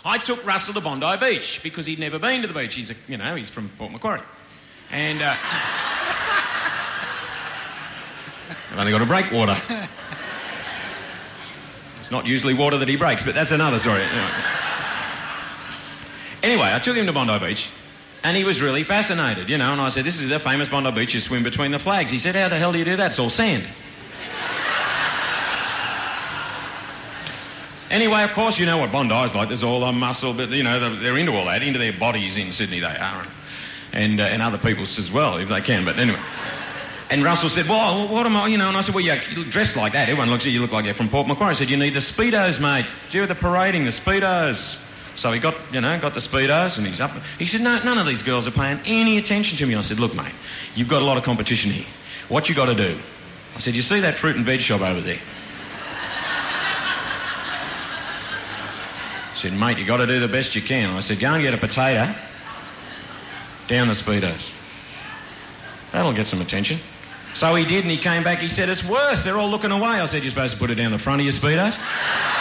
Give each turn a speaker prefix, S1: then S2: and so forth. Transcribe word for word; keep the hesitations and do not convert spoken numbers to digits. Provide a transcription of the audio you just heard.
S1: I took Russell to Bondi Beach because he'd never been to the beach. He's, a, you know, he's from Port Macquarie. And uh, I've only got to break water. It's not usually water that he breaks, but that's another story. Anyway, anyway I took him to Bondi Beach. And he was really fascinated, you know, and I said, this is the famous Bondi Beach, you swim between the flags. He said, how the hell do you do that? It's all sand. Anyway, of course, you know what Bondi's like. There's all a muscle, but, you know, they're, they're into all that, into their bodies in Sydney, they are. And, uh, and other people's as well, if they can, but anyway. And Russell said, well, what am I, you know, and I said, well, you're dressed like that. Everyone looks at you, you look like you're from Port Macquarie. I said, you need the Speedos, mate. Do the parading, the Speedos. So he got, you know, got the Speedos and he's up. He said, no, none of these girls are paying any attention to me. I said, look, mate, you've got a lot of competition here. What you got to do? I said, you see that fruit and veg shop over there? He said, mate, you got to do the best you can. I said, go and get a potato, down the Speedos. That'll get some attention. So he did, and he came back. He said, it's worse. They're all looking away. I said, you're supposed to put it down the front of your Speedos.